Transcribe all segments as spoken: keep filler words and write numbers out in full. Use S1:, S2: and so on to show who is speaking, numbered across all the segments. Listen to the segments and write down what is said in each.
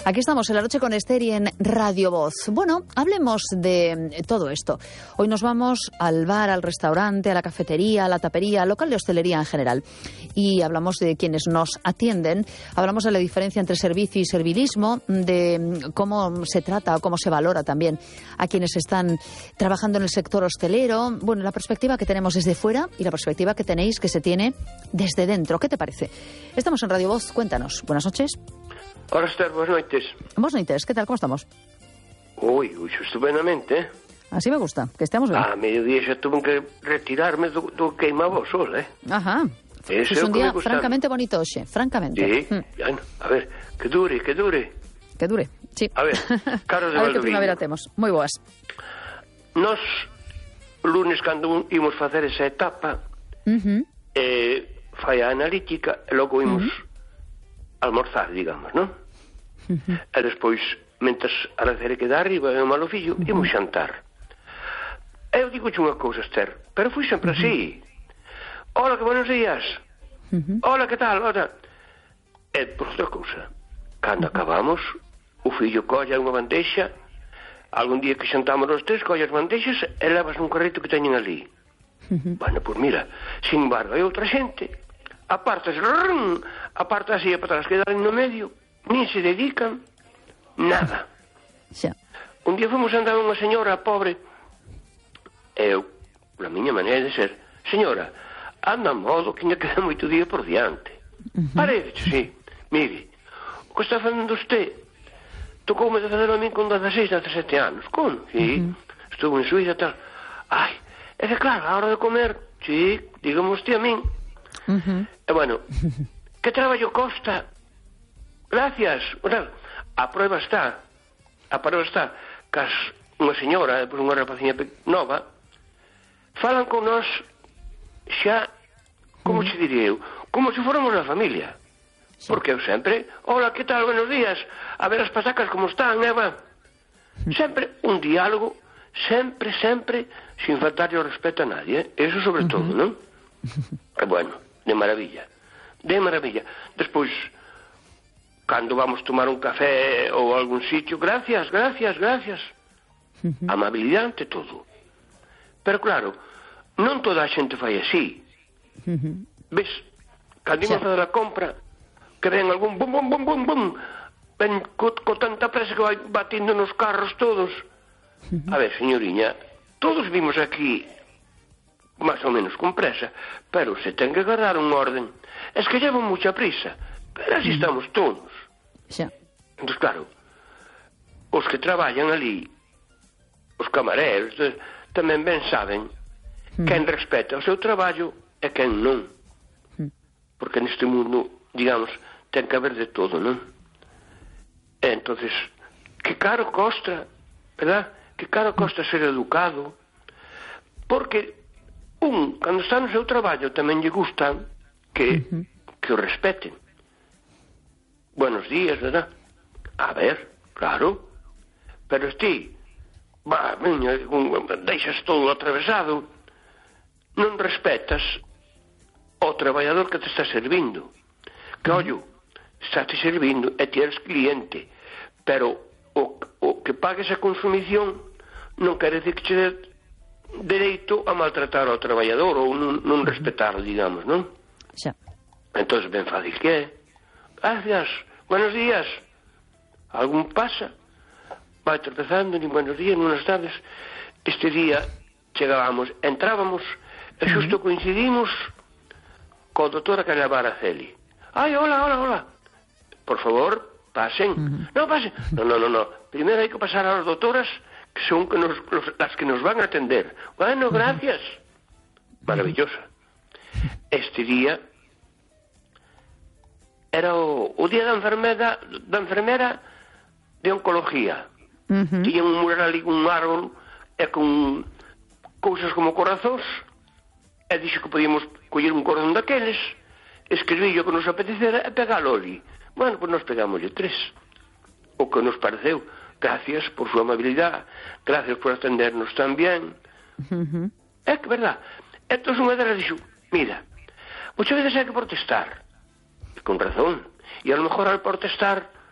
S1: Aquí estamos en La Noche con Esther y en Radio Voz. Bueno, hablemos de todo esto. Hoy nos vamos al bar, al restaurante, a la cafetería, a la tapería, al local de hostelería en general. Y hablamos de quienes nos atienden. Hablamos de la diferencia entre servicio y servilismo, de cómo se trata o cómo se valora también a quienes están trabajando en el sector hostelero. Bueno, la perspectiva que tenemos desde fuera y la perspectiva que tenéis que se tiene desde dentro. ¿Qué te parece? Estamos en Radio Voz. Cuéntanos. Buenas noches.
S2: Hola, Esther, buenas noites.
S1: Buenas noites, ¿qué tal? ¿Cómo estamos?
S2: Ui, ui, estupendamente, eh?
S1: Así me gusta, que estemos ben.
S2: A mediodía xa tuve que retirarme do, do queimado sol, eh?
S1: Ajá.
S2: Ese
S1: Es
S2: é
S1: un
S2: o que
S1: día
S2: me gusta.
S1: francamente bonito hoxe, francamente.
S2: Sí,
S1: Mm.
S2: bueno, a ver, que dure, que dure.
S1: Que dure, sí.
S2: A ver, Carlos de
S1: A ver que
S2: Valdoviño.
S1: primavera temos. Moi boas.
S2: Nos, lunes, cando imos facer esa etapa,
S1: Uh-huh.
S2: eh, fai a analítica, e logo imos
S1: Uh-huh.
S2: almorzar, digamos, non?
S1: Uh-huh.
S2: E despois, mentres a recere queda arriba e o malo fillo,
S1: Uh-huh.
S2: imos xantar. Eu digo unha cousa, Esther, pero fui sempre
S1: Uh-huh.
S2: así. Hola, que buenos días.
S1: Uh-huh.
S2: Hola, que tal? Hola. E, por outra cousa, cando acabamos, o fillo colla unha bandexa, algún día que xantamos os tres, colla as bandexas e levas un carrito que teñen ali.
S1: Uh-huh.
S2: Bueno, pois mira, sin embargo, hai outra xente, apartas, rrrm, apartas así e para atrás, quedan no medio, nin se dedican nada.
S1: Xa.
S2: Un día fomos andar unha señora pobre, e eu, pola miña maneira de ser, señora, anda a modo que ainda queda moito día por diante.
S1: Uh-huh.
S2: Parece, sí. Mire, o que está facendo usted, tocoume de fazer a min con dezaseis, dezasete anos. Con? Sí.
S1: Uh-huh.
S2: Estuve en Suiza e tal. Ai, é que claro, a hora de comer, sí, dígame usted a min.
S1: Uh-huh.
S2: E bueno, que traballo costa? Gracias. Bueno, a prueba está, a prueba está, que as, unha señora, depois unha rapaciña nova, falan con nós xa, como se diría eu, como se fóramos a familia.
S1: Sí.
S2: Porque eu sempre, hola, que tal, buenos días, a ver as pasacas como están, Eva. Sempre un diálogo, sempre, sempre, sin faltarlle o respeto a nadie, eh? Eso sobre todo,
S1: Uh-huh.
S2: non? E bueno, de maravilla, de maravilla. Despois, cando vamos tomar un café ou algún sitio, gracias, gracias, gracias.
S1: Uh-huh.
S2: Amabilidade ante todo. Pero claro, non toda a xente fai así.
S1: Uh-huh.
S2: Ves, cando imos
S1: Xa.
S2: fazer a compra, que ven algún bum, bum, bum, bum, bum, ven co, co tanta presa que vai batindo nos carros todos.
S1: Uh-huh.
S2: A ver, señoriña, todos vimos aquí máis ou menos con presa, pero se ten que agarrar un orden. Es que llevan mucha prisa, pero así
S1: Uh-huh.
S2: estamos todos.
S1: Xa.
S2: Entón, claro, os que traballan ali, os camareros, de, tamén ben saben
S1: Uh-huh.
S2: quen respeta o seu traballo e quen non.
S1: Uh-huh.
S2: Porque neste mundo, digamos, ten que haber de todo, non? E entonces, que caro costa, verdad? Que caro costa ser educado, porque un, cando está no seu traballo, tamén lle gustan que,
S1: Uh-huh.
S2: que o respeten. Buenos días, verdad? A ver, claro. Pero ti, va, miña, deixas todo atravesado, non respetas o traballador que te está servindo. Que, ollo, está te servindo e ti eres cliente, pero o, o que pagues a consumición non quere decir que che dé dereito a maltratar ao traballador ou non, non respetar, digamos, non?
S1: Xa.
S2: Entón, ben fácil que é. Gracias, buenos días. Algún pasa, vai tropezando, ni buenos días, ni buenas tardes. Este día chegábamos, entrábamos, e xusto coincidimos co doutora Calabar Araceli. Ai, hola, hola, hola. Por favor, pasen.
S1: Uh-huh.
S2: No, pasen. No, no, no, no. Primeiro hai que pasar a las doutoras, que son que nos, los, las que nos van a atender. Bueno, gracias. Maravillosa. Este día era o, o día da enfermera, da enfermera de oncología.
S1: Uh-huh.
S2: Tiñan un mural ali con un árbol e con cousas como corazóns, e dixo que podíamos coller un cordón daqueles, escribir o que nos apetecera e pegalo ali. Bueno, pois nos pegámoslle tres. O que nos pareceu. Gracias por súa amabilidade, gracias por atendernos tan bien.
S1: Uh-huh.
S2: É que, verdad? Entón unha delas dixo, mira, muchas veces hai que protestar, e con razón, e a lo mejor al protestar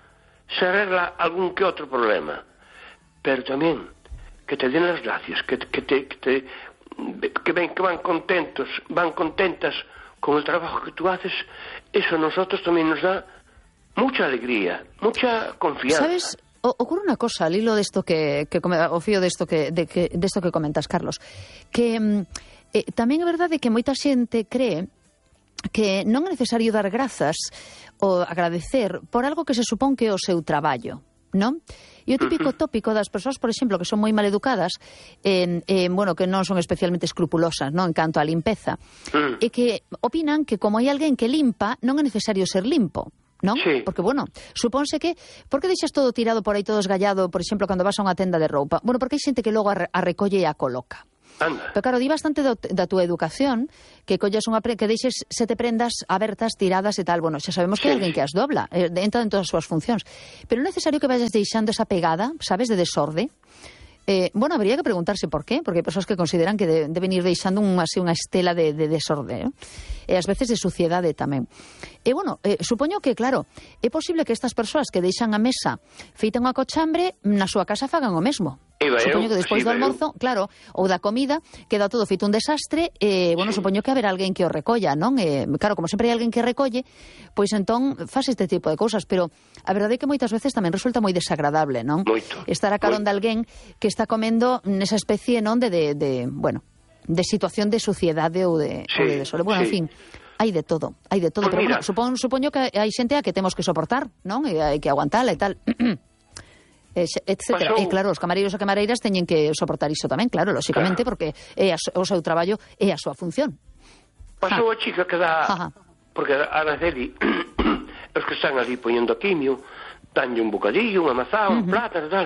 S2: se arregla algún que otro problema. Pero también que te den las gracias, que, que, te, que, te, que, ven, que van contentos, van contentas con el trabajo que tú haces, eso a nosotros también nos da mucha alegría, mucha confianza.
S1: ¿Sabes? O, ocurre una cosa al hilo de esto que, que o fío de esto que, de, que, de esto que comentas, Carlos, que eh, tamén é verdade que moita xente cree que non é necesario dar grazas ou agradecer por algo que se supón que é o seu traballo, non? E o típico tópico das persoas, por exemplo, que son moi maleducadas, eh, eh, bueno, que non son especialmente escrupulosas, non, en canto á limpeza,
S2: Mm.
S1: e que opinan que como hai alguén que limpa, non é necesario ser limpo. Non?
S2: Sí.
S1: Porque, bueno, supónse que... Por que deixas todo tirado por aí, todo esgallado, por exemplo, cando vas a unha tenda de roupa? Bueno, porque hai xente que logo a, re, a recolle e a coloca.
S2: Anda.
S1: Pero claro, di bastante do, da túa educación que collas unha pre, que deixes sete prendas abertas, tiradas e tal. Bueno, xa sabemos que hai
S2: Sí,
S1: alguén
S2: sí.
S1: que as dobla, eh, entra en todas as súas funcións. Pero é necesario que vayas deixando esa pegada, sabes, de desorde. Eh, bueno, habría que preguntarse por qué, porque hai persoas que consideran que de, deben ir deixando un, así, unha estela de, de desorde, eh? E ás veces de suciedade tamén. E bueno, eh, supoño que, claro, é posible que estas persoas que deixan a mesa feita unha cochambre na súa casa fagan o mesmo.
S2: E veo,
S1: Supoño que despois
S2: sí,
S1: do
S2: veo.
S1: almorzo, claro, ou da comida, queda todo feito un desastre, e, bueno,
S2: Sí.
S1: supoño que haberá alguén que o recolla, non? E, claro, como sempre hai alguén que recolle, pois entón faz este tipo de cousas, pero a verdade é que moitas veces tamén resulta moi desagradable, non?
S2: Moito.
S1: Estar a carón
S2: Moito.
S1: de alguén que está comendo nesa especie, non, de, de, de bueno, de situación de suciedade ou de,
S2: Sí,
S1: ou de desole. Bueno,
S2: sí.
S1: en fin, hai de todo, hai de todo,
S2: Pues
S1: pero
S2: mira.
S1: bueno, supón, supoño que hai xente a que temos que soportar, non? E hai que aguantala e tal. Etcétera.
S2: Pasou.
S1: E claro, os camareiros e camareiras teñen que soportar iso tamén, claro, lóxicamente,
S2: Claro.
S1: porque é a, o seu traballo e a súa función.
S2: Pasou a chica que dá...
S1: Ajá.
S2: Porque a Araceli, os que están ali poñendo quimio, danlle un bocadillo, unha mazá, un plátano e tal.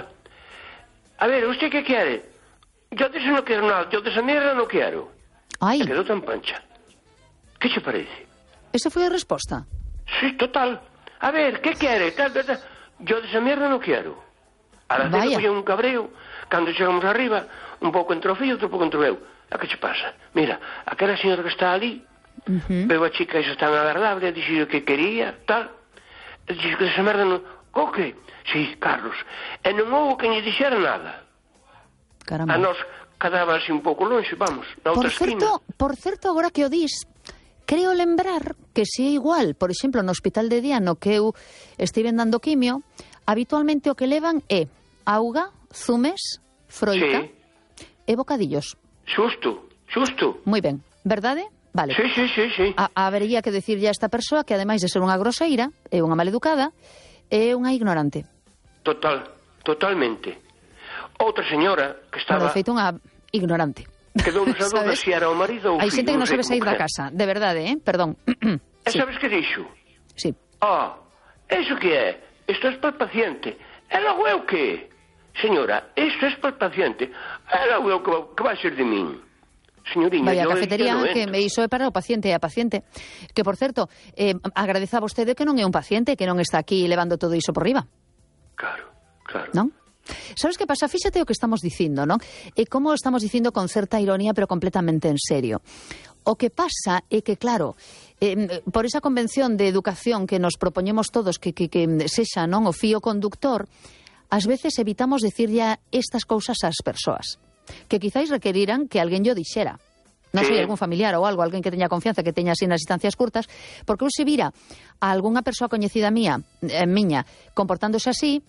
S2: A ver, ¿usted qué quiere? Yo de eso no quiero nada, yo de esa mierda no quiero.
S1: Ai,
S2: E quedou tan pancha. ¿Qué se parece?
S1: esa foi a resposta.
S2: Sí, total. A ver, ¿qué quiere? Tal, tal, tal. Yo de esa mierda no quiero. Araceli
S1: Vaya.
S2: coñeu un cabreo, cando chegamos arriba, un pouco entre o fío, outro pouco entre o eu. A que che pasa? Mira, aquela señora que está ali,
S1: Uh-huh.
S2: veo a chica esa tan agradable, dixo que quería, tal. E dixo que esa merda non... O que? Sí, Carlos. E non houve que lle dixera nada.
S1: Caramba.
S2: A nós quedaba así un pouco longe, vamos, na
S1: Por
S2: outra esquina.
S1: certo, por certo, agora que o dis, creo lembrar que se é igual, por exemplo, no hospital de día no que eu estiven dando quimio, habitualmente o que levan é auga, zumes, froita
S2: Sí.
S1: e bocadillos.
S2: Xusto, xusto.
S1: Moi ben, verdade? Vale.
S2: Sí, sí, sí, sí.
S1: A, habería que decirlle a esta persoa que, ademais de ser unha groseira, é unha maleducada, é unha ignorante.
S2: Total, totalmente. Outra señora que
S1: Bueno,
S2: estaba...
S1: de feito, unha ignorante.
S2: Quedou nos a dúda
S1: Sabes?
S2: se era o marido ou o
S1: Hai
S2: fillo.
S1: xente que non
S2: sei
S1: sabe
S2: como
S1: sair da
S2: que é.
S1: casa, de verdade, eh? Perdón.
S2: E
S1: Sí,
S2: sabes que dixo?
S1: sí.
S2: Ah, eso que é? Isto é para o paciente. E logo eu que? Señora, isto é para o paciente. E logo eu que, que vai ser de min? Señoriña,
S1: Vai a
S2: yo
S1: cafetería
S2: eu non
S1: que
S2: entro.
S1: me iso é para o paciente e a paciente. Que, por certo, eh, agradeza a vostede que non é un paciente, que non está aquí levando todo iso por riba,
S2: Claro, claro.
S1: non? Sabes que pasa? Fíxate o que estamos dicindo, non? E como estamos dicindo con certa ironía, pero completamente en serio. O que pasa é que, claro, eh, por esa convención de educación que nos propoñemos todos que, que, que sexa, non, o fío conductor, ás veces evitamos decirlle estas cousas ás persoas, que quizáis requeriran que alguén yo dixera. Non
S2: Sí.
S1: sei, algún familiar ou algo, alguén que teña confianza, que teña así nas distancias curtas, porque eu se vira a algunha persoa coñecida mía, eh, miña, comportándose así,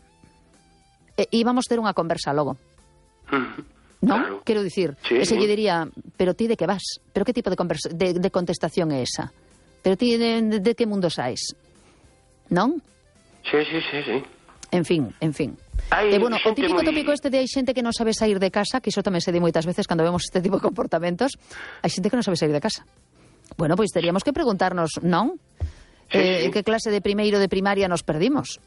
S1: eh, íbamos ter unha conversa logo. Non?
S2: Claro.
S1: Quero dicir,
S2: Sí,
S1: ese
S2: sí.
S1: lle diría, pero ti de que vas? Pero que tipo de, conversa, de, de contestación é esa? Pero ti de, de, de que mundo saes? Non?
S2: Sí, sí, sí, sí.
S1: En fin, en fin.
S2: Hai
S1: E, bueno, o
S2: xente
S1: típico
S2: moi-
S1: tópico este de hai xente que non sabe sair de casa, que iso tamén se di moitas veces cando vemos este tipo de comportamentos, hai xente que non sabe sair de casa. Bueno, pois teríamos que preguntarnos, non?
S2: Sí,
S1: Eh,
S2: sí.
S1: que clase de primeiro de primaria nos perdimos?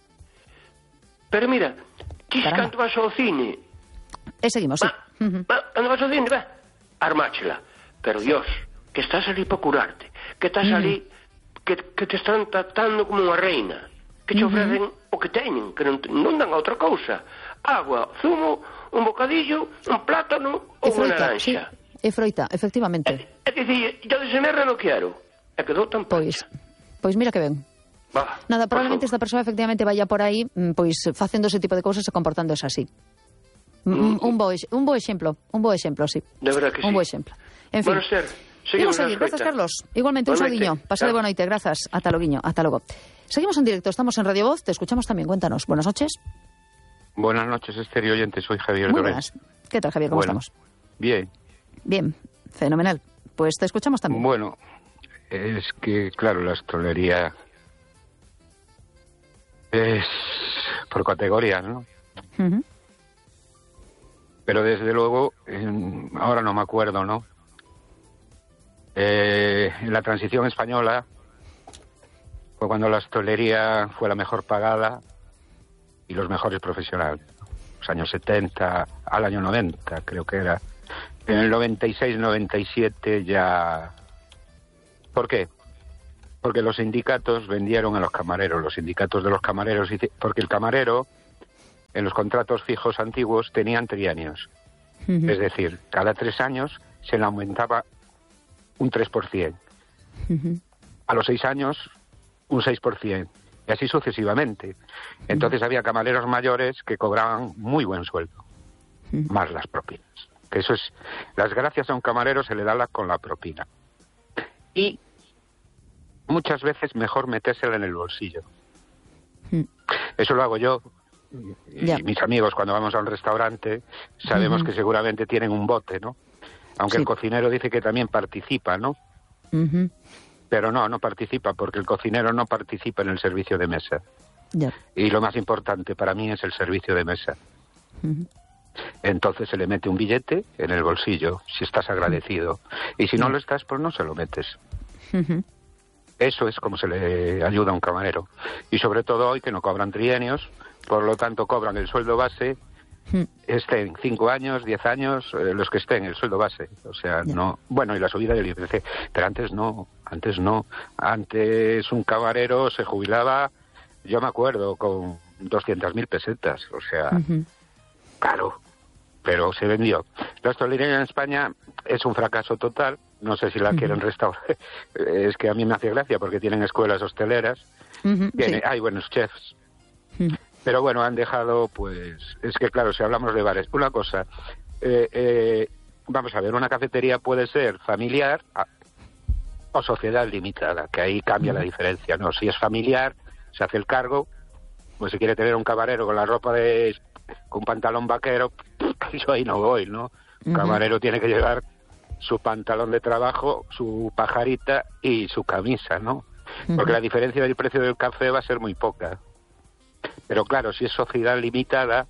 S2: Pero mira, ti
S1: Caramba.
S2: canto vas ao cine,
S1: E seguimos, sí.
S2: va, va, cando vas ao cine, va, armáchela. Pero Dios, que estás ali para curarte, que estás ali, que, que te están tratando como unha reina, que te ofrecen o que teñen, que non, te- non dan outra cousa. Agua, zumo, un bocadillo, un plátano
S1: E
S2: ou unha
S1: froita, sí.
S2: naranxa.
S1: E froita, efectivamente.
S2: E dicir, yo de esa merda non quero. E quedou tan
S1: Pois,
S2: pancha.
S1: pois mira que ben.
S2: Va,
S1: Nada, probablemente
S2: por
S1: esta persoa efectivamente vaya por aí pois facendo ese tipo de cousas e comportándose así. Mm. Un bo un bo exemplo, un bo exemplo, sí.
S2: De verdad que
S1: un
S2: sí.
S1: bo exemplo. En fin.
S2: Bueno, ser,
S1: seguimos a seguir. Grazas, Carlos. Igualmente, un saudiño. Pásale boa noite. Grazas. Ata loguiño. Ata logo. Seguimos en directo. Estamos en Radio Voz. Te escuchamos también. Cuéntanos. Buenas noches.
S3: Buenas noches, Esther y oyentes. Soy Javier
S1: Muy
S3: Torres.
S1: buenas. ¿Qué tal, Javier? ¿Cómo
S3: bueno,
S1: estamos?
S3: Bien.
S1: Bien. Fenomenal. Pues te escuchamos también.
S3: Bueno, es que, claro, la hostelería es por categorías, ¿no?
S1: Uh-huh.
S3: Pero desde luego, en, ahora no me acuerdo, ¿no? Eh, en la transición española fue cuando la hostelería fue la mejor pagada y los mejores profesionales. Los años setenta al año noventa, creo que era. En el noventa y seis noventa y siete ya... ¿Por qué? Porque los sindicatos vendieron a los camareros, los sindicatos de los camareros, porque el camarero en los contratos fijos antiguos tenían trienios. Uh-huh. Es decir, cada tres años se le aumentaba un tres por ciento. Uh-huh. A los seis años, un seis por ciento. Y así sucesivamente. Entonces uh-huh. había camareros mayores que cobraban muy buen sueldo, uh-huh. más las propinas. Que eso es, las gracias a un camarero se le da la, con la propina. Y muchas veces mejor metérsela en el bolsillo. Uh-huh. Eso lo hago yo. Y yeah. mis amigos, cuando vamos a un restaurante, sabemos uh-huh. que seguramente tienen un bote, ¿no? Aunque sí. el cocinero dice que también participa, ¿no? Uh-huh. Pero no, no participa, porque el cocinero no participa en el servicio de mesa. Yeah. Y lo más importante para mí es el servicio de mesa. Uh-huh. Entonces se le mete un billete en el bolsillo, si estás agradecido. Uh-huh. Y si no lo estás, pues no se lo metes. Uh-huh. Eso es como se le ayuda a un camarero. Y sobre todo hoy, que no cobran trienios, por lo tanto cobran el sueldo base, hmm. estén cinco años, diez años, eh, los que estén, el sueldo base. O sea, yeah. no... Bueno, y la subida del I P C. Pero antes no, antes no. Antes un camarero se jubilaba, yo me acuerdo, con doscientas mil pesetas. O sea, uh-huh. caro, pero se vendió. La hostelería en España es un fracaso total. No sé si la uh-huh. quieren restaurar. Es que a mí me hace gracia porque tienen escuelas hosteleras. Uh-huh. Tiene, sí. Hay buenos chefs. Uh-huh. Pero bueno, han dejado, pues... Es que claro, si hablamos de bares... Una cosa, eh, eh, vamos a ver, una cafetería puede ser familiar a, o sociedad limitada, que ahí cambia uh-huh. la diferencia, ¿no? Si es familiar, se hace el cargo, pues si quiere tener un camarero con la ropa de... con pantalón vaquero, yo ahí no voy, ¿no? Un uh-huh. camarero tiene que llevar su pantalón de trabajo, su pajarita y su camisa, ¿no? Uh-huh. Porque la diferencia del precio del café va a ser muy poca. Pero claro, si es sociedad limitada,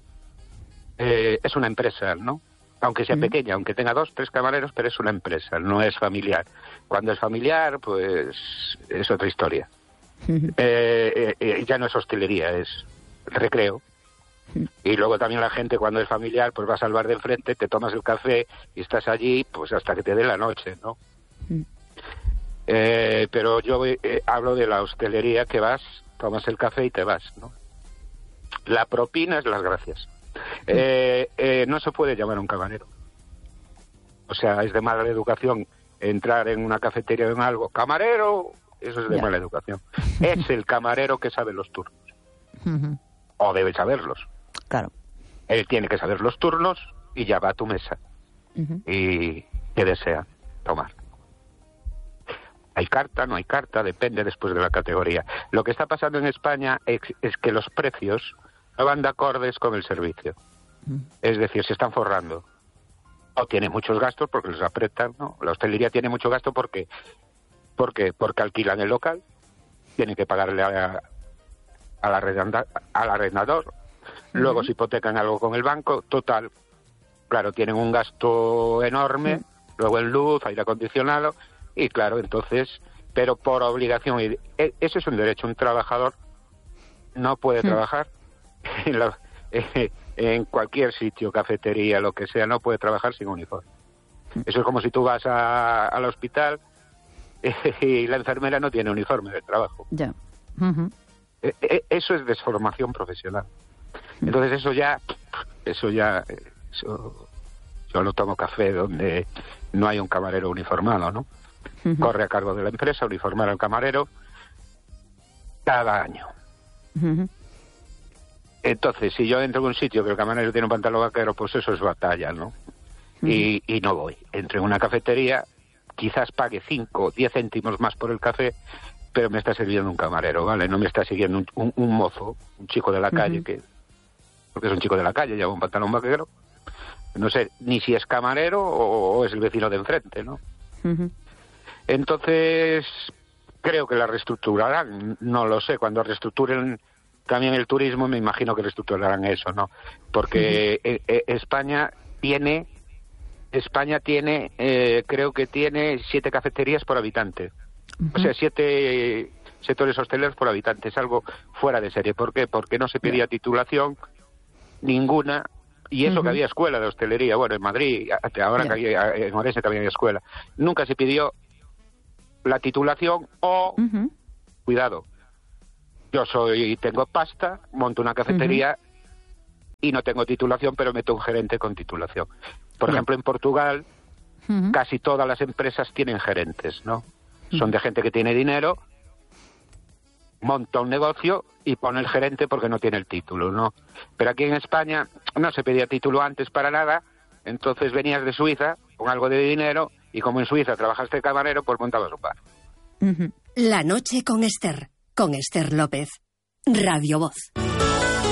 S3: eh, es una empresa, ¿no? Aunque sea uh-huh. pequeña, aunque tenga dos, tres camareros, pero es una empresa, no es familiar. Cuando es familiar, pues es otra historia. Uh-huh. Eh, eh, ya no es hostelería, es recreo. Uh-huh. Y luego también la gente, cuando es familiar, pues vas al bar de enfrente, te tomas el café y estás allí pues hasta que te dé la noche, ¿no? Uh-huh. Eh, pero yo eh, hablo de la hostelería, que vas, tomas el café y te vas, ¿no? La propina es las gracias. Eh, eh, no se puede llamar a un camarero. O sea, es de mala educación entrar en una cafetería o en algo. ¡Camarero! Eso es de yeah. mala educación. Es el camarero que sabe los turnos. Uh-huh. O debe saberlos.
S1: Claro.
S3: Él tiene que saber los turnos y ya va a tu mesa. Uh-huh. Y ¿qué desea tomar? Hay carta, no hay carta, depende después de la categoría. Lo que está pasando en España es, es que los precios no van de acordes con el servicio. Mm. Es decir, se están forrando. O tienen muchos gastos porque los apretan, ¿no? La hostelería tiene mucho gasto porque, porque, porque alquilan el local, tienen que pagarle a, al, arrendador, al arrendador. Mm-hmm. Luego se hipotecan algo con el banco. Total, claro, tienen un gasto enorme. Mm. Luego en luz, aire acondicionado... Y claro, entonces, pero por obligación, y eso es un derecho, un trabajador no puede hmm. trabajar en, la, eh, en cualquier sitio, cafetería, lo que sea, no puede trabajar sin uniforme. Hmm. Eso es como si tú vas a, al hospital eh, y la enfermera no tiene uniforme de trabajo.
S1: Ya. Uh-huh.
S3: Eh, eh, eso es desformación profesional. Entonces eso ya, eso ya, eso, yo no tomo café donde no hay un camarero uniformado, ¿no? Uh-huh. Corre a cargo de la empresa, uniformar al camarero. cada año.
S1: Uh-huh.
S3: Entonces, si yo entro en un sitio que el camarero tiene un pantalón vaquero, pues eso es batalla, ¿no? Uh-huh. Y, y no voy. Entro en una cafetería, quizás pague cinco, diez céntimos más por el café, pero me está sirviendo un camarero, ¿vale? No me está siguiendo un, un, un mozo, un chico de la calle, uh-huh. que porque es un chico de la calle, lleva un pantalón vaquero. No sé ni si es camarero o, o es el vecino de enfrente, ¿no? Uh-huh. Entonces, creo que la reestructurarán, no lo sé. Cuando reestructuren también el turismo, me imagino que reestructurarán eso, ¿no? Porque uh-huh. eh, eh, España tiene, España tiene, eh, creo que tiene siete cafeterías por habitante. Uh-huh. O sea, siete sectores hosteleros por habitante. Es algo fuera de serie. ¿Por qué? Porque no se pedía yeah. titulación ninguna. Y eso uh-huh. que había escuela de hostelería, bueno, en Madrid, ahora yeah. que había, en Orense también hay escuela. Nunca se pidió la titulación o, uh-huh. cuidado, yo soy, tengo pasta, monto una cafetería uh-huh. y no tengo titulación, pero meto un gerente con titulación. Por yeah. ejemplo, en Portugal, uh-huh. casi todas las empresas tienen gerentes, ¿no? Uh-huh. Son de gente que tiene dinero, monta un negocio y pone el gerente porque no tiene el título, ¿no? Pero aquí en España no se pedía título antes para nada, entonces venías de Suiza con algo de dinero y como en Suiza trabajaste de camarero, pues montabas un bar.
S4: La noche con Ester, con Ester López. Radio Voz.